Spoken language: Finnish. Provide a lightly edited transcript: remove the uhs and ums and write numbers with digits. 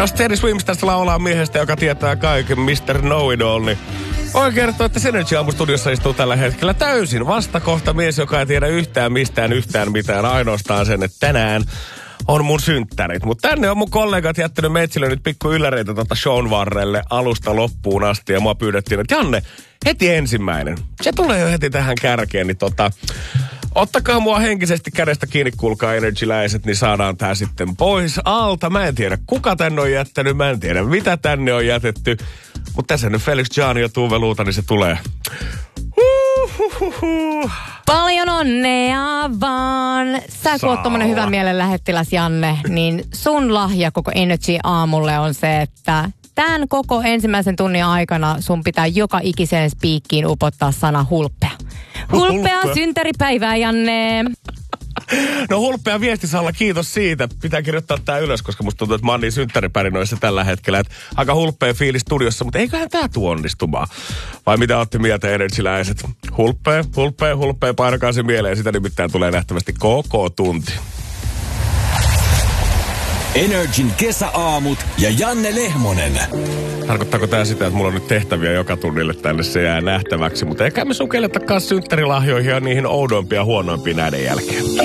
Jos Teddy Swims tästä laulaa miehestä, joka tietää kaiken, Mr. Know-it-all, niin voin kertoa, että Energy Aamu-studiossa istuu tällä hetkellä täysin vastakohta mies, joka ei tiedä yhtään mitään, ainoastaan sen, että tänään on mun synttärit. Mutta tänne on mun kollegat jättänyt metsille nyt pikku ylläreitä shown varrelle alusta loppuun asti. Ja mua pyydettiin, että Janne, heti ensimmäinen. Se tulee jo heti tähän kärkeen, niin ottakaa mua henkisesti kädestä kiinni, kuulkaa Energy-läiset, niin saadaan tää sitten pois alta. Mä en tiedä, kuka tänne on jättänyt, mä en tiedä, mitä tänne on jätetty. Mutta tässä nyt Felix Jani ja Tuve Luuta, niin se tulee. Paljon onnea vaan. Sä kun oot tommonen hyvän mielen lähettiläs, Janne, niin sun lahja koko Energy aamulle on se, että tämän koko ensimmäisen tunnin aikana sun pitää joka ikiseen spiikkiin upottaa sana hulppea. Hulppea synttäripäivää, Janne. No hulppea viestisalla, kiitos siitä. Pitää kirjoittaa tää ylös, koska musta tuntuu, että mä oon niin synttäripärinoissa tällä hetkellä. Että aika hulppea fiilis studiossa, mutta eiköhän tää tuu onnistumaan. Vai mitä ootte mieltä, Energy-läiset? Hulppea, painakaa se mieleen. Sitä nimittäin tulee nähtävästi koko tunti. Energin kesäaamut ja Janne Lehmonen. Tarkoittaako tää sitä, että mulla on nyt tehtäviä joka tunnille tänne, se jää nähtäväksi. Mutta eikä me sukelletakaan synttärilahjoihin ja niihin oudoimpia ja huonoimpia näiden jälkeen.